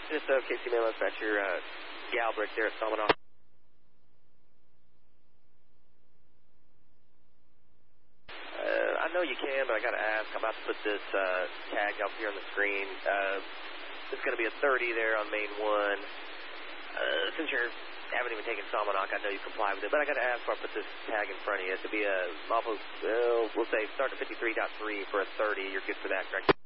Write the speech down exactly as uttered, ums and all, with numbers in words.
This is uh, K C Mail Dispatcher, uh, Galbraith there at Salmon. I know you can, but I got to ask. I'm about to put this uh, tag up here on the screen. Uh, it's going to be a thirty there on main one. Uh, since you haven't even taken Salmonock, I know you comply with it, but I got to ask before I put this tag in front of you. To be a, almost, uh, we'll say, start at fifty-three point three for a thirty. You're good for that, correct?